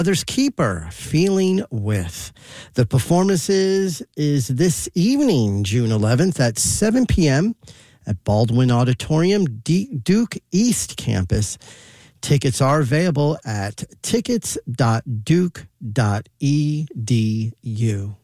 Brother's Keeper, Feeling With. The performances is this evening, June 11th at 7 p.m. at Baldwin Auditorium, Duke East Campus. Tickets are available at tickets.duke.edu.